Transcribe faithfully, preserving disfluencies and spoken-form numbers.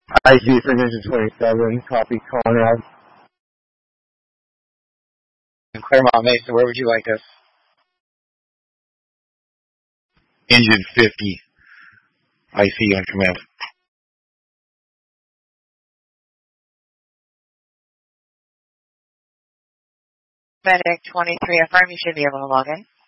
I Z for Ninja twenty-seven, copy, calling out. In Claremont Mesa, where would you like us? Engine fifty, I C on command. Medic twenty-three, affirm you should be able to log in.